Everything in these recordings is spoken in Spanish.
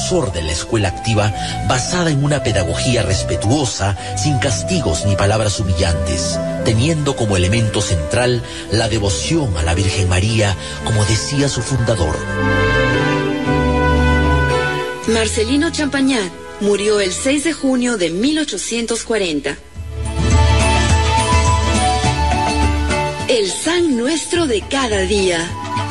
precursor de la escuela activa basada en una pedagogía respetuosa, sin castigos ni palabras humillantes, teniendo como elemento central la devoción a la Virgen María, como decía su fundador. Marcelino Champagnat murió el 6 de junio de 1840. El San Nuestro de cada día.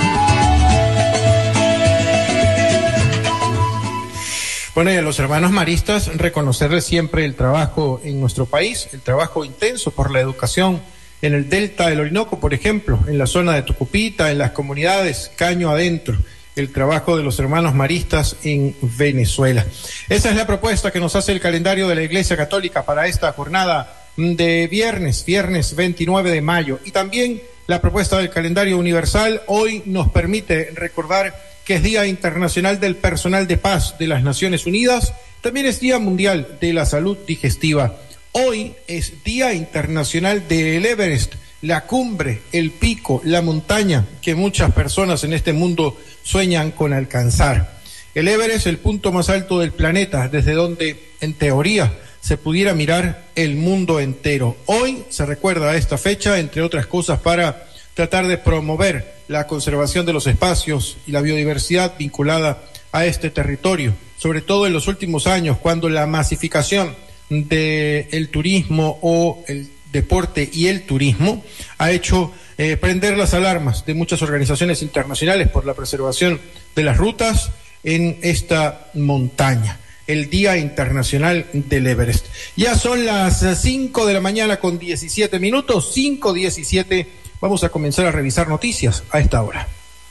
Bueno, y a los hermanos maristas, reconocerles siempre el trabajo en nuestro país, el trabajo intenso por la educación en el delta del Orinoco, por ejemplo, en la zona de Tucupita, en las comunidades Caño Adentro, el trabajo de los hermanos maristas en Venezuela. Esa es la propuesta que nos hace el calendario de la Iglesia Católica para esta jornada de viernes 29 de mayo. Y también la propuesta del calendario universal hoy nos permite recordar que es Día Internacional del Personal de Paz de las Naciones Unidas, también es Día Mundial de la Salud Digestiva. Hoy es Día Internacional del Everest, la cumbre, el pico, la montaña que muchas personas en este mundo sueñan con alcanzar. El Everest, el punto más alto del planeta, desde donde, en teoría, se pudiera mirar el mundo entero. Hoy se recuerda esta fecha, entre otras cosas, para tratar de promover la conservación de los espacios y la biodiversidad vinculada a este territorio, sobre todo en los últimos años, cuando la masificación del turismo o el deporte y el turismo ha hecho prender las alarmas de muchas organizaciones internacionales por la preservación de las rutas en esta montaña. El Día Internacional del Everest. Ya son las 5 de la mañana con 17 minutos, 5:17. Vamos a comenzar a revisar noticias a esta hora.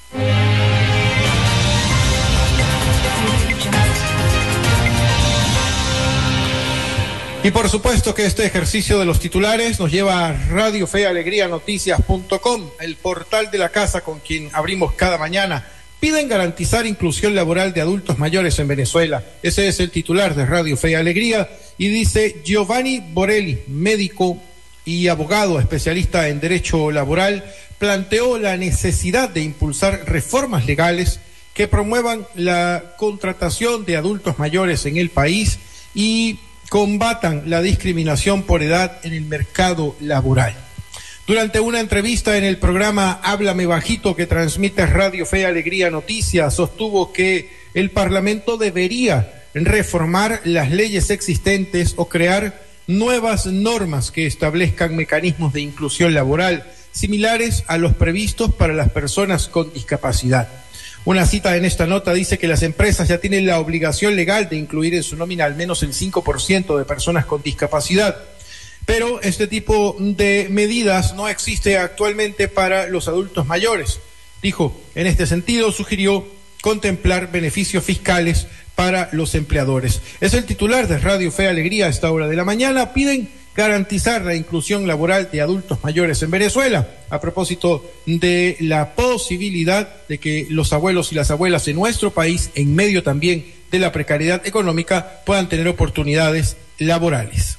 Y por supuesto que este ejercicio de los titulares nos lleva a Radio Fe Alegría Noticias.com, el portal de la casa con quien abrimos cada mañana. Piden garantizar inclusión laboral de adultos mayores en Venezuela. Ese es el titular de Radio Fe y Alegría. Y dice Giovanni Borelli, médico y abogado especialista en derecho laboral, planteó la necesidad de impulsar reformas legales que promuevan la contratación de adultos mayores en el país y combatan la discriminación por edad en el mercado laboral. Durante una entrevista en el programa Háblame Bajito que transmite Radio Fe y Alegría Noticias, sostuvo que el Parlamento debería reformar las leyes existentes o crear nuevas normas que establezcan mecanismos de inclusión laboral similares a los previstos para las personas con discapacidad. Una cita en esta nota dice que las empresas ya tienen la obligación legal de incluir en su nómina al menos el 5% de personas con discapacidad. Pero este tipo de medidas no existe actualmente para los adultos mayores. Dijo, en este sentido, sugirió contemplar beneficios fiscales para los empleadores. Es el titular de Radio Fe Alegría a esta hora de la mañana. Piden garantizar la inclusión laboral de adultos mayores en Venezuela, a propósito de la posibilidad de que los abuelos y las abuelas en nuestro país, en medio también de la precariedad económica, puedan tener oportunidades laborales.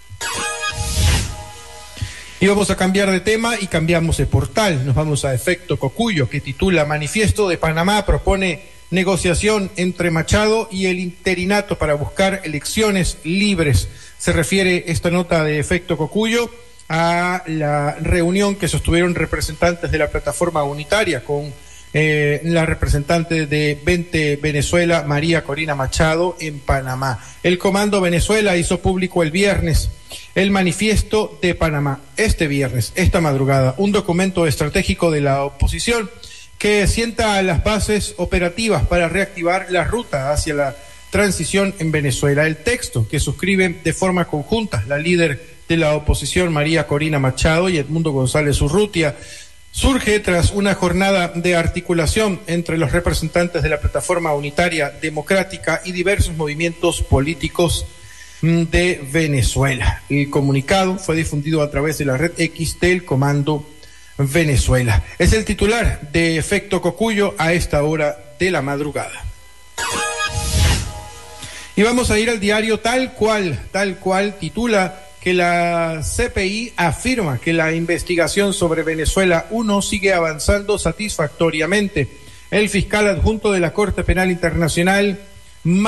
Y vamos a cambiar de tema y cambiamos de portal. Nos vamos a Efecto Cocuyo, que titula Manifiesto de Panamá propone negociación entre Machado y el interinato para buscar elecciones libres. Se refiere esta nota de Efecto Cocuyo a la reunión que sostuvieron representantes de la plataforma unitaria con la representante de Vente Venezuela, María Corina Machado, en Panamá. El Comando Venezuela hizo público el viernes el Manifiesto de Panamá, este viernes, esta madrugada, un documento estratégico de la oposición que sienta las bases operativas para reactivar la ruta hacia la transición en Venezuela. El texto que suscriben de forma conjunta la líder de la oposición, María Corina Machado, y Edmundo González Urrutia, surge tras una jornada de articulación entre los representantes de la plataforma unitaria democrática y diversos movimientos políticos de Venezuela. El comunicado fue difundido a través de la red X del Comando Venezuela. Es el titular de Efecto Cocuyo a esta hora de la madrugada. Y vamos a ir al diario Tal Cual titula que la CPI afirma que la investigación sobre Venezuela 1 sigue avanzando satisfactoriamente. El fiscal adjunto de la Corte Penal Internacional